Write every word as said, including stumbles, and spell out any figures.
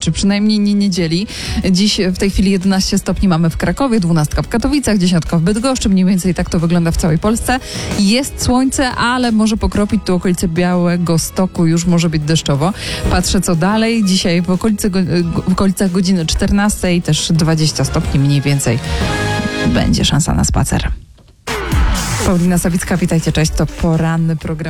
czy przynajmniej nie niedzieli. Dziś w tej chwili jedenaście stopni mamy w Krakowie, dwanaście w Katowicach, dziesięć w Bydgoszczy, mniej więcej tak to wygląda w całej Polsce. Jest słońce, ale może pokropić tu okolice Białegostoku, już może być deszczowo. Patrzę co dalej. Dzisiaj w, okolicy, w okolicach godziny czternastej też dwadzieścia stopni mniej więcej. Będzie szansa na spacer. Paulina Sawicka, witajcie, cześć, to poranny program.